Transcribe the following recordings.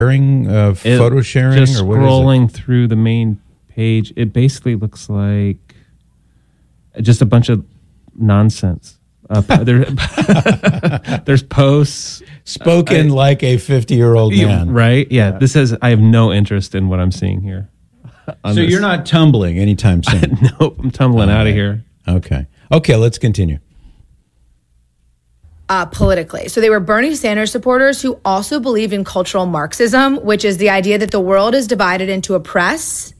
sharing, photo sharing, just or what is it? scrolling through the main page, it basically looks like just a bunch of nonsense. There's posts spoken like a 50-year-old man, right? Yeah, this says I have no interest in what I'm seeing here. So you're not tumbling anytime soon. Nope, I'm tumbling out of here. Okay, let's continue. Politically. So they were Bernie Sanders supporters who also believed in cultural Marxism, which is the idea that the world is divided into oppressed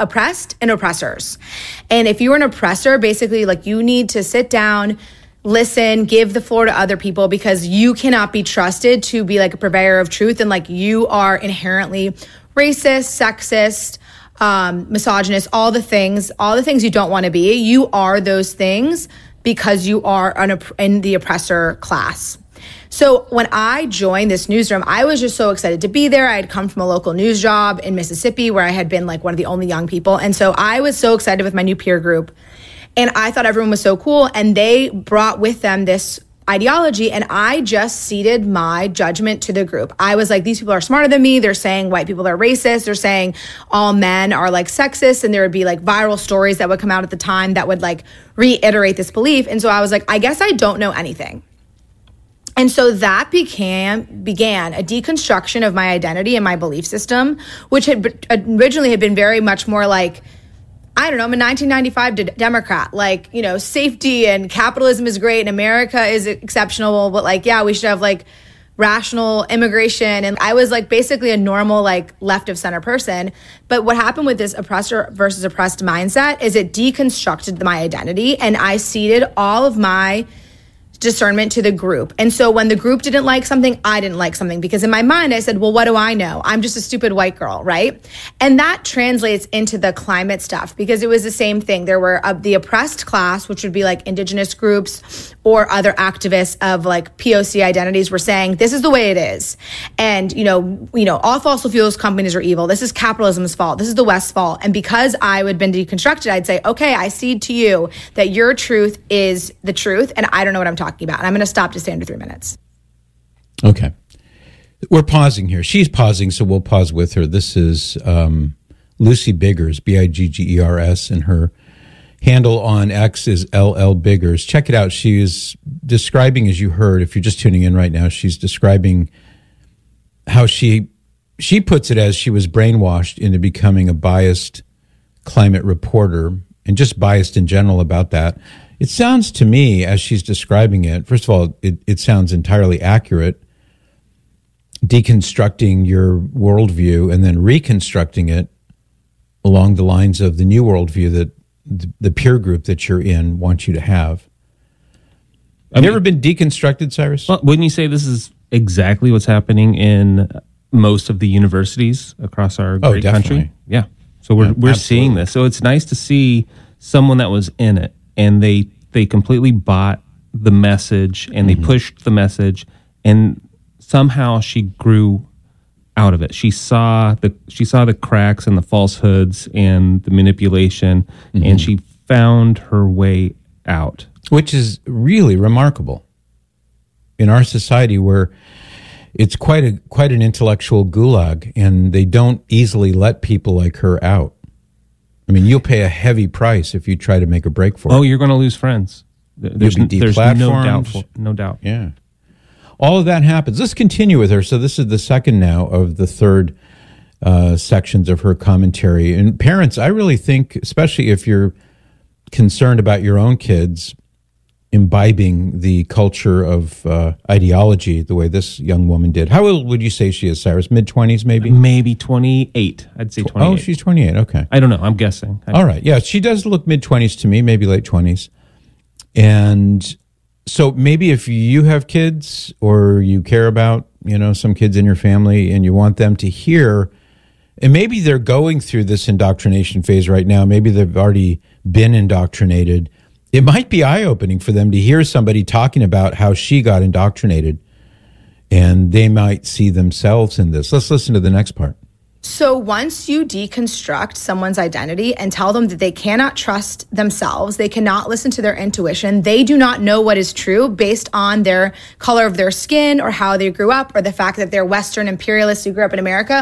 and oppressors. And if you're an oppressor, basically, like, you need to sit down, listen, give the floor to other people, because you cannot be trusted to be like a purveyor of truth. And like, you are inherently racist, sexist, misogynist, all the things you don't want to be. You are those things because you are in the oppressor class. So when I joined this newsroom, I was just so excited to be there. I had come from a local news job in Mississippi where I had been like one of the only young people. And so I was so excited with my new peer group. And I thought everyone was so cool. And they brought with them this ideology. And I just ceded my judgment to the group. I was like, these people are smarter than me. They're saying white people are racist. They're saying all men are like sexist. And there would be like viral stories that would come out at the time that would like reiterate this belief. And so I was like, I guess I don't know anything. And so that began a deconstruction of my identity and my belief system, which had originally had been very much more like, I don't know, I'm a 1995 Democrat, like, you know, safety and capitalism is great and America is exceptional, but like, yeah, we should have like rational immigration. And I was like basically a normal, like, left of center person. But what happened with this oppressor versus oppressed mindset is it deconstructed my identity, and I ceded all of my discernment to the group. And so when the group didn't like something, I didn't like something, because in my mind I said, well, what do I know? I'm just a stupid white girl, right? And that translates into the climate stuff, because it was the same thing. There were the oppressed class, which would be like indigenous groups or other activists of like POC identities, were saying this is the way it is. And you know, all fossil fuels companies are evil. This is capitalism's fault. This is the West's fault. And because I had been deconstructed, I'd say, okay, I cede to you that your truth is the truth, and I don't know what I'm talking about. And I'm going to stop to stay under 3 minutes. Okay. We're pausing here. She's pausing, so we'll pause with her. This is Lucy Biggers, Biggers, and her handle on X is LL Biggers. Check it out. She is describing, as you heard, if you're just tuning in right now, she's describing how she puts it as she was brainwashed into becoming a biased climate reporter, and just biased in general about that. It sounds to me, as she's describing it, first of all, it sounds entirely accurate, deconstructing your worldview and then reconstructing it along the lines of the new worldview that the peer group that you're in wants you to have. Have you ever been deconstructed, Cyrus? Well, wouldn't you say this is exactly what's happening in most of the universities across our great country? Yeah. So we're seeing this. So it's nice to see someone that was in it, and they completely bought the message, and they pushed the message, and somehow she grew out of it. She saw the cracks and the falsehoods and the manipulation, and she found her way out. Which is really remarkable in our society, where it's quite an intellectual gulag, and they don't easily let people like her out. I mean, you'll pay a heavy price if you try to make a break for it. Oh, you're going to lose friends. There's no doubt. Yeah. All of that happens. Let's continue with her. So this is the second now of the third sections of her commentary. And parents, I really think, especially if you're concerned about your own kids imbibing the culture of ideology the way this young woman did. How old would you say she is, Cyrus? Mid-20s, maybe? Maybe 28. I'd say 28. Oh, she's 28. Okay. I don't know. I'm guessing. All right. Yeah, she does look mid-20s to me, maybe late 20s. And so maybe if you have kids or you care about, some kids in your family and you want them to hear, and maybe they're going through this indoctrination phase right now. Maybe they've already been indoctrinated. It might be eye-opening for them to hear somebody talking about how she got indoctrinated, and they might see themselves in this. Let's listen to the next part. So once you deconstruct someone's identity and tell them that they cannot trust themselves, they cannot listen to their intuition, they do not know what is true based on their color of their skin or how they grew up or the fact that they're Western imperialists who grew up in America,